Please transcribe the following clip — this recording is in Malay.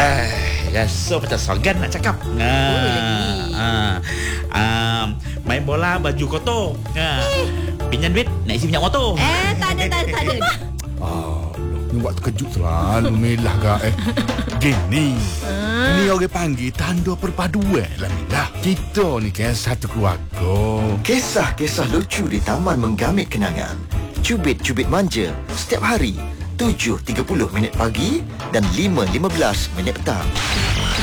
Rasa macam Sogan nak cakap. Main bola baju kotor. Pinjam duit nak isi minyak motor. Tak ada. Ni buat terkejut selalu Milah gak Gini Ni orang panggil tanda perpaduan lah Milah. Kita ni kan satu keluarga. Kisah-kisah lucu di Taman Menggamit Kenangan. Cubit-cubit manja setiap hari 7.30 minit pagi dan 5.15 minit petang.